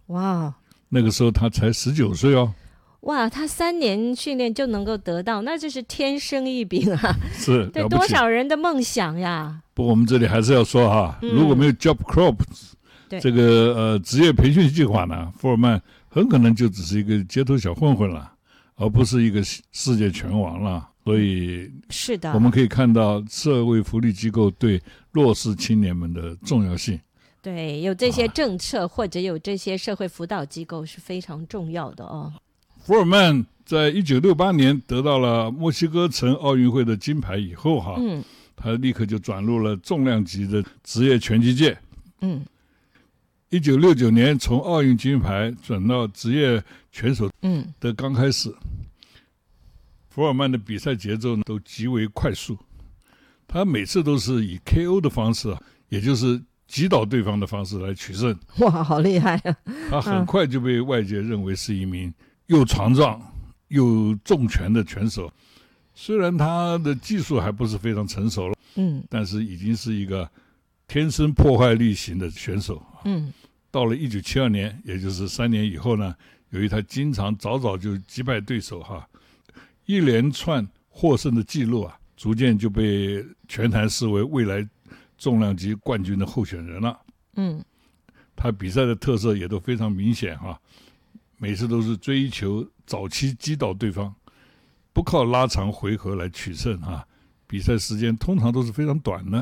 哇， 那个时候他才19岁哦。 哇，他3年训练就能够得到，那就是天生异禀啊！ 是对多少人的梦想呀。 不过我们这里还是要说哈，如果没有 Job Corps 这个职业培训计划呢，福尔曼很可能就只是一个街头小混混了，而不是一个世界拳王了。所以是的， 我们可以看到社会福利机构对弱势青年们的重要性。 对，有这些政策或者有这些社会辅导机构是非常重要的哦。 福尔曼在1968年得到了墨西哥城奥运会的金牌以后他立刻就转入了重量级的职业拳击界。1969年从奥运金牌转到职业拳手的刚开始，福尔曼的比赛节奏都极为快速，他每次都是以 KO 的方式，也就是击倒对方的方式来取胜。 哇，好厉害啊！ 他很快就被外界认为是一名又强壮又重拳的拳手，虽然他的技术还不是非常成熟了，但是已经是一个天生破坏力型的选手。到了1972年，也就是3年以后呢，由于他经常早就击败对手一连串获胜的记录逐渐就被拳坛视为未来重量级冠军的候选人了。他比赛的特色也都非常明显每次都是追求早期击倒对方，不靠拉长回合来取胜比赛时间通常都是非常短的。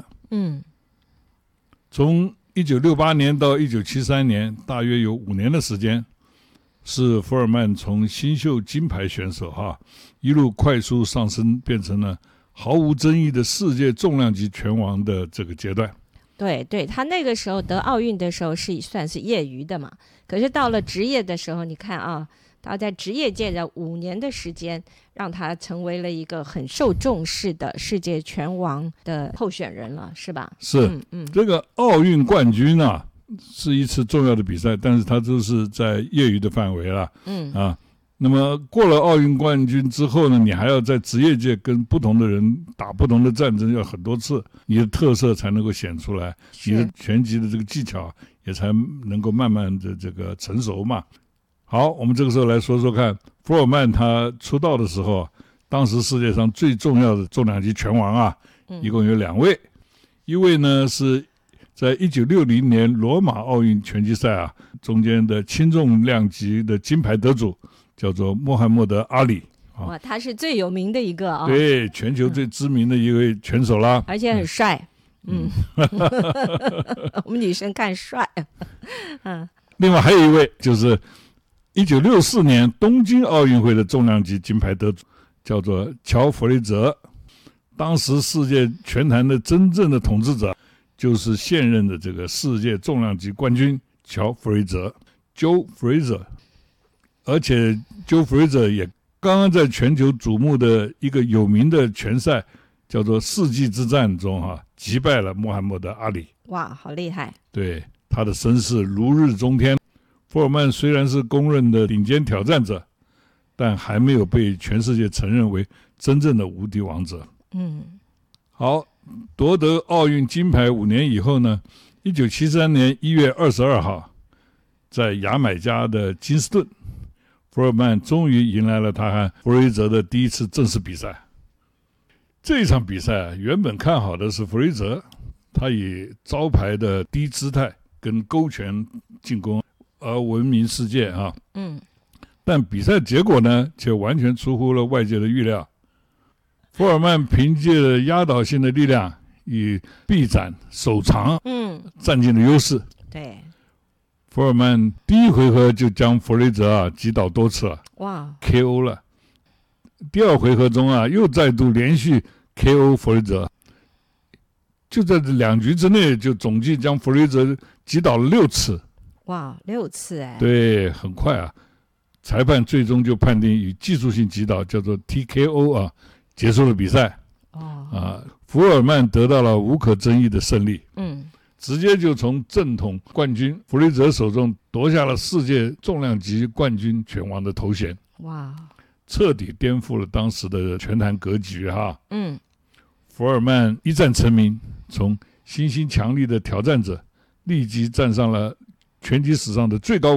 从1968年到1973年，大约有5年的时间，是福尔曼从新秀金牌选手一路快速上升，变成了毫无争议的世界重量级拳王的这个阶段。 对，他那个时候得奥运的时候是算是业余的嘛，可是到了职业的时候，你看他在职业界的5年的时间，让他成为了一个很受重视的世界拳王的候选人了，是吧？ 是，这个奥运冠军是一次重要的比赛，但是他都是在业余的范围了。那么过了奥运冠军之后呢，你还要在职业界跟不同的人打不同的战争，要很多次，你的特色才能够显出来，你的拳击的这个技巧也才能够慢慢的这个成熟嘛。好，我们这个时候来说说看，福尔曼他出道的时候，当时世界上最重要的重量级拳王一共有2位，一位呢是在1960年罗马奥运拳击赛中间的轻重量级的金牌得主，叫做穆罕默德·阿里。 哇，他是最有名的一个对，全球最知名的一位拳手啦， 而且很帅。我们女生看帅。 另外还有一位就是1964年东京奥运会的重量级金牌得主，叫做乔·弗雷泽。当时世界拳坛的真正的统治者就是现任的这个世界重量级冠军乔·弗雷泽 Joe Frazier， 而且 Joe Frazier 也刚刚在全球瞩目的一个有名的拳赛叫做世纪之战中击败了穆罕默德·阿里。 哇，好厉害！ 对，他的声势如日中天。福尔曼虽然是公认的顶尖挑战者，但还没有被全世界承认为真正的无敌王者。好，夺得奥运金牌5年以后呢，1973年1月22号，在牙买加的金斯顿，福尔曼终于迎来了他和弗雷泽的第一次正式比赛。这一场比赛原本看好的是弗雷泽，他以招牌的低姿态跟勾拳进攻而闻名世界但比赛结果呢，却完全出乎了外界的预料。福尔曼凭借着压倒性的力量，以臂展手长占尽了优势。 对， 福尔曼第1回合就将弗雷泽击倒多次了， 哇 KO 了。第2回合中又再度连续 KO 弗雷泽，就在2局之内就总计将弗雷泽击倒了6次。 哇，6次对，很快裁判最终就判定以技术性击倒，叫做 TKO 结束了比赛。福尔曼得到了无可争议的胜利。直接就从正统冠军弗雷泽手中夺下了世界重量级冠军拳王的头衔。 哇， 彻底颠覆了当时的拳坛格局福尔曼一战成名，从新兴强力的挑战者立即站上了拳击史上的最高